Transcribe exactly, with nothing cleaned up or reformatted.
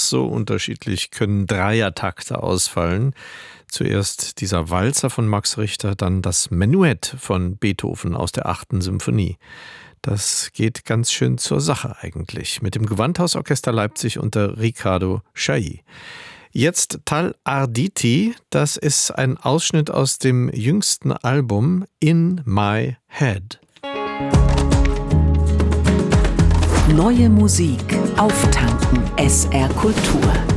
so unterschiedlich können Dreiertakte ausfallen. Zuerst dieser Walzer von Max Richter, dann das Menuett von Beethoven aus der achten Symphonie. Das geht ganz schön zur Sache eigentlich, mit dem Gewandhausorchester Leipzig unter Riccardo Chailly. Jetzt Tal Arditi, das ist ein Ausschnitt aus dem jüngsten Album In My Head. Neue Musik auftanken. S R Kultur.